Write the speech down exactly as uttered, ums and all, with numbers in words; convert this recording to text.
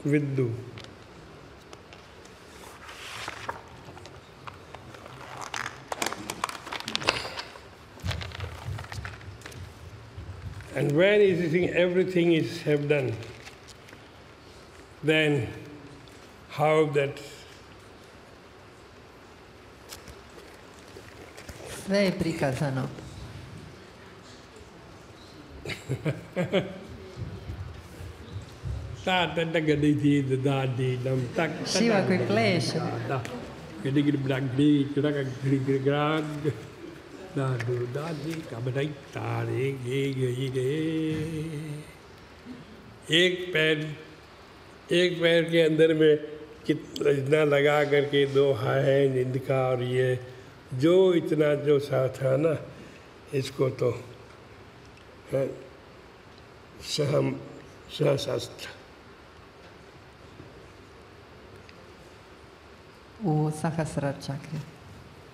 Viddu. And when you think everything is have done, then how that sve je prikazano. Šiva koji pleše. एक पैर एक पैर के अंदर में कितना इतना लगा करके दो है नींद का और ये जो इतना जो सा था ना इसको तो सहम सहशास्त्र U Sahasrara čakri.